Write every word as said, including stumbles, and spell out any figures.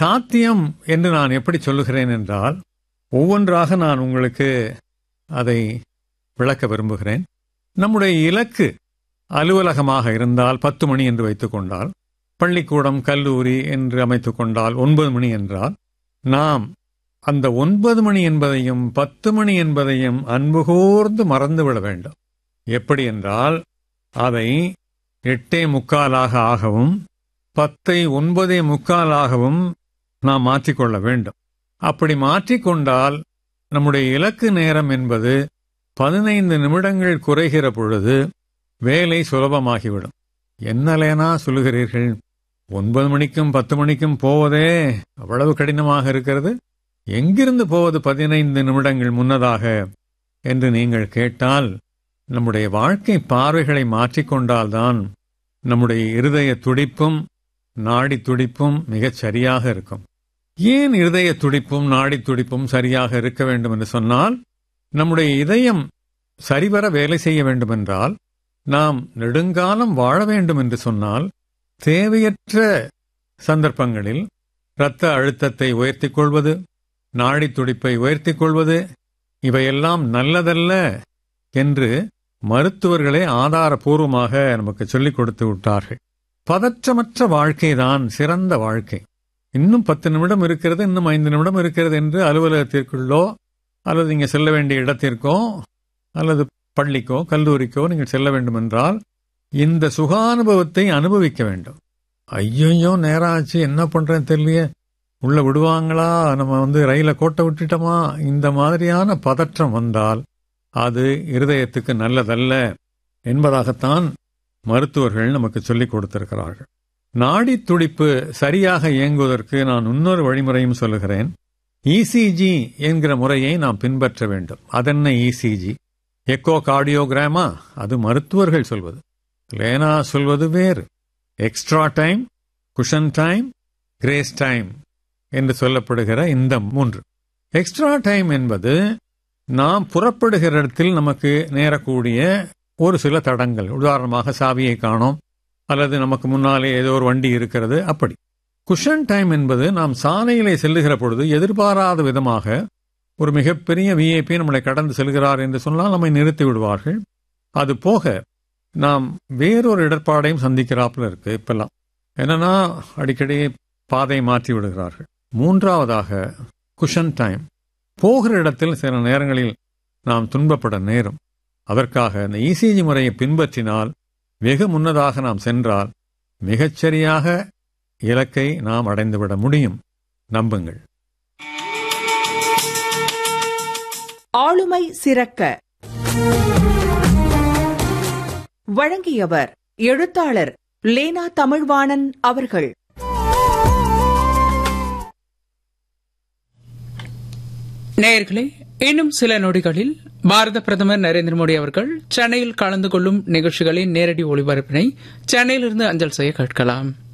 சாத்தியம் என்று நான் எப்படி சொல்லுகிறேன் என்றால், ஒவ்வொன்றாக நான் உங்களுக்கு அதை விளக்க விரும்புகிறேன். நம்முடைய இலக்கு அலுவலகமாக இருந்தால் பத்து மணி என்று வைத்துக் கொண்டால், பள்ளிக்கூடம் கல்லூரி என்று அமைத்துக் கொண்டால் ஒன்பது மணி என்றால், நாம் அந்த ஒன்பது மணி என்பதையும் பத்து மணி என்பதையும் அன்பு கூர்ந்து மறந்துவிட வேண்டும். எப்படி என்றால், அதை எட்டே முக்காலாக ஆகவும் பத்தை ஒன்பதே முக்காலாகவும் நாம் மாற்றிக்கொள்ள வேண்டும். அப்படி மாற்றிக்கொண்டால் நம்முடைய இலக்கு நேரம் என்பது பதினைந்து நிமிடங்கள் குறைகிற பொழுது வேலை சுலபமாகிவிடும். என்னலேனா சொல்லுகிறீர்கள், ஒன்பது மணிக்கும் பத்து மணிக்கும் போவதே அவ்வளவு கடினமாக இருக்கிறது, எங்கிருந்து போவது பதினைந்து நிமிடங்கள் முன்னதாக என்று நீங்கள் கேட்டால், நம்முடைய வாழ்க்கை பார்வைகளை மாற்றிக்கொண்டால்தான் நம்முடைய இருதய துடிப்பும் நாடி துடிப்பும் மிகச் சரியாக இருக்கும். ஏன் இருதய துடிப்பும் நாடி துடிப்பும் சரியாக இருக்க வேண்டும் என்று சொன்னால், நம்முடைய இதயம் சரிவர வேலை செய்ய வேண்டுமென்றால், நாம் நெடுங்காலம் வாழ வேண்டும் என்று சொன்னால், தேவையற்ற சந்தர்ப்பங்களில் இரத்த அழுத்தத்தை உயர்த்திக் கொள்வது, நாடி துடிப்பை உயர்த்திக் கொள்வது, இவையெல்லாம் நல்லதல்ல என்று மருத்துவர்களே ஆதாரபூர்வமாக நமக்கு சொல்லிக் கொடுத்து விட்டார்கள். பதற்றமற்ற வாழ்க்கைதான் சிறந்த வாழ்க்கை. இன்னும் பத்து நிமிடம் இருக்கிறது, இன்னும் ஐந்து நிமிடம் இருக்கிறது என்று அலுவலகத்திற்குள்ளோ அல்லது நீங்கள் செல்ல வேண்டிய இடத்திற்கோ அல்லது பள்ளிக்கோ கல்லூரிக்கோ நீங்கள் செல்ல வேண்டும் என்றால் இந்த சுகானுபவத்தை அனுபவிக்க வேண்டும். ஐயோ நேரம் ஆச்சு, என்ன பண்றேன்னு தெரியலையே, உள்ள விடுவாங்களா, நம்ம வந்து ரயில கோட்டை விட்டுட்டோமா, இந்த மாதிரியான பதற்றம் வந்தால் அது இருதயத்துக்கு நல்லதல்ல என்பதாகத்தான் மருத்துவர்கள் நமக்கு சொல்லிக் கொடுத்திருக்கிறார்கள். நாடி துடிப்பு சரியாக இயங்குவதற்கு நான் இன்னொரு வழிமுறையும் சொல்லுகிறேன். இசிஜி என்கிற முறையை நாம் பின்பற்ற வேண்டும். அதென்ன இசிஜி? எக்கோ கார்டியோகிராமா? அது மருத்துவர்கள் சொல்வது, லேனா சொல்வது வேறு. Extra time, cushion time, grace time என்று சொல்லப்படுகிற இந்த மூன்று. எக்ஸ்ட்ரா டைம் என்பது நாம் புறப்படுகிற இடத்தில் நமக்கு நேரக்கூடிய ஒரு சில தடங்கள். உதாரணமாக சாவியை காணோம், அல்லது நமக்கு முன்னாலே ஏதோ ஒரு வண்டி இருக்கிறது, அப்படி. குஷன் டைம் என்பது நாம் சாலையிலே செல்லுகிற பொழுது எதிர்பாராத விதமாக ஒரு மிகப்பெரிய விஐபி நம்மளை கடந்து செல்கிறார் என்று சொன்னால் நம்மை நிறுத்தி விடுவார்கள். அது போக நாம் வேறொரு இடர்பாடையும் சந்திக்கிறாப்புல இருக்கு. இப்பெல்லாம் என்னன்னா அடிக்கடி பாதை மாற்றி விடுகிறார்கள். மூன்றாவதாக குஷன் டைம். போகிற இடத்தில் சில நேரங்களில் நாம் துன்பப்பட நேரும். அதற்காக இந்த இசிஜி முறையை பின்பற்றினால், வெகு முன்னதாக நாம் சென்றால் மிகச்சரியாக இலக்கை நாம் அடைந்துவிட முடியும். நம்புங்கள். ஆளுமை சிறக்க வழங்கியவர் எழுத்தாளர் லேனா தமிழ்வாணன் அவர்கள். நேயர்களே, இன்னும் சில நொடிகளில் பாரத பிரதமர் நரேந்திர மோடி அவர்கள் சென்னையில் கலந்து கொள்ளும் நிகழ்ச்சிகளின் நேரடி ஒளிபரப்பினை சென்னையிலிருந்து அஞ்சல் செய்ய கேட்கலாம்.